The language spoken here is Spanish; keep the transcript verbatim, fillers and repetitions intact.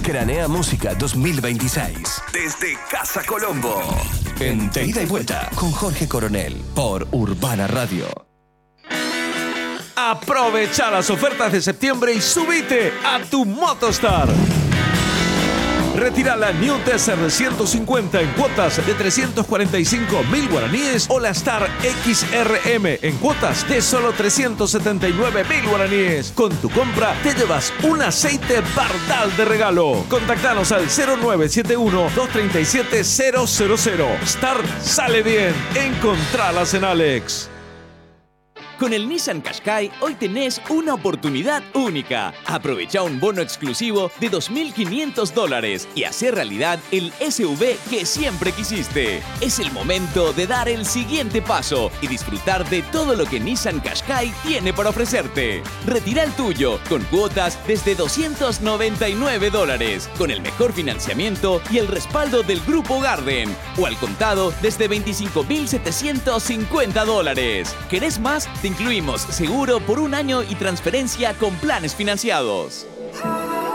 Cranea Música dos mil veintiséis. Desde Casa Colombo. En Te Ida y Vuelta con Jorge Coronel por Urbana Radio. Aprovecha las ofertas de septiembre y subite a tu Motostar. Retira la New Desert ciento cincuenta en cuotas de trescientos cuarenta y cinco mil guaraníes o la Star X R M en cuotas de solo trescientos setenta y nueve mil guaraníes. Con tu compra te llevas un aceite Bardal de regalo. Contactanos al cero nueve siete uno, dos tres siete, cero cero cero. Star sale bien. Encontralas en Alex. Con el Nissan Qashqai hoy tenés una oportunidad única. Aprovecha un bono exclusivo de dos mil quinientos dólares y hacer realidad el S U V que siempre quisiste. Es el momento de dar el siguiente paso y disfrutar de todo lo que Nissan Qashqai tiene para ofrecerte. Retira el tuyo con cuotas desde doscientos noventa y nueve dólares, con el mejor financiamiento y el respaldo del Grupo Garden, o al contado desde veinticinco mil setecientos cincuenta dólares. ¿Querés más? Te incluimos seguro por un año y transferencia con planes financiados.